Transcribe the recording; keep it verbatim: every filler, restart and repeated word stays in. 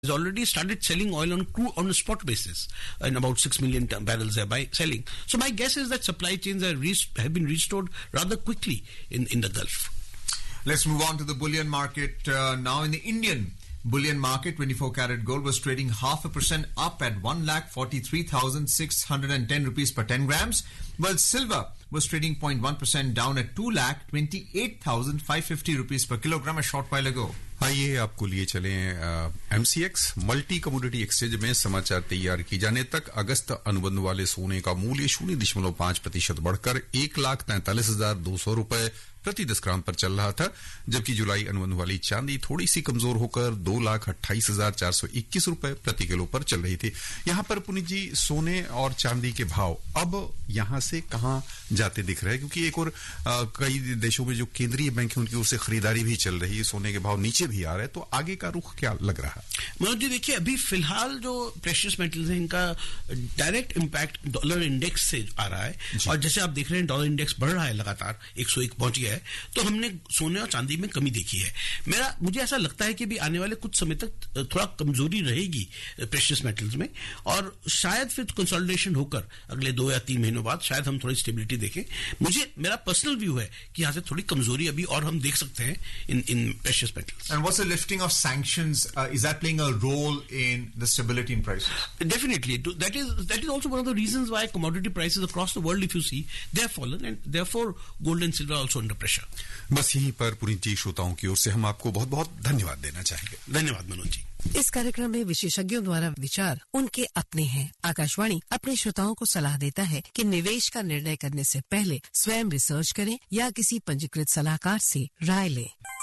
has already started selling oil on crude on a spot basis, and about six million barrels they're by selling. So my guess is that supply chains are re- have been restored rather quickly in, in the Gulf. Let's move on to the bullion market uh, now. In the Indian bullion market, twenty-four karat gold was trading half a percent up at one lakh forty-three thousand six hundred ten rupees per ten grams, while silver was trading zero point one percent down at two lakh twenty-eight thousand five hundred fifty rupees per kilogram a short while ago. आइए आपको लिए चले MCX multi commodity exchange में समाचार तैयार की जाने तक अगस्त अनुबंध वाले सोने का मूल्य शून्य दशमलव पांच प्रतिशत बढ़कर एक लाख तैंतालीस हजार दो सौ रुपए प्रति दस ग्राम पर चल रहा था, जबकि जुलाई अनुबंध वाली चांदी थोड़ी सी कमजोर होकर दो लाख अट्ठाईस हजार चार सौ इक्कीस रुपए प्रति किलो पर चल रही थी। यहां पर पुनीत जी, सोने और चांदी के भाव अब यहां से कहां जाते दिख रहे हैं, क्योंकि एक और आ, कई देशों में जो केंद्रीय बैंक है उनकी ओर से खरीदारी भी चल रही है, सोने के भाव नीचे भी आ रहे हैं, तो आगे का रुख क्या लग रहा है? मनोज जी देखिए, अभी फिलहाल जो प्रेशियस मेटल्स हैं इनका डायरेक्ट इम्पैक्ट डॉलर इंडेक्स से आ रहा है, और जैसे आप देख रहे हैं डॉलर इंडेक्स बढ़ रहा है लगातार, एक सौ एक पहुंच गया है, तो हमने सोने और चांदी में कमी देखी है। मेरा मुझे ऐसा लगता है कि भी आने वाले कुछ समय तक थोड़ा कमजोरी रहेगी प्रेशियस मेटल्स में, और शायद फिर कंसोलिडेशन होकर अगले दो या तीन महीनों बाद शायद हम थोड़ी स्टेबिलिटी देखें। मुझे मेरा पर्सनल व्यू है कि यहां से थोड़ी कमजोरी अभी और हम देख सकते हैं इन इन precious metals. And what's the lifting of sanctions, is that playing a role in the stability in prices? Definitely. That is that is also one of the reasons why commodity prices across the world, if you see, they have fallen, and therefore gold and silver are also under pressure. बस यहीं पर पुनीत जी, श्रोताओं की ओर से हम आपको बहुत बहुत धन्यवाद देना चाहेंगे। धन्यवाद मनोज जी। इस कार्यक्रम में विशेषज्ञों द्वारा विचार उनके अपने हैं। आकाशवाणी अपने श्रोताओं को सलाह देता है कि निवेश का निर्णय करने से पहले स्वयं रिसर्च करें या किसी पंजीकृत सलाहकार से राय लें।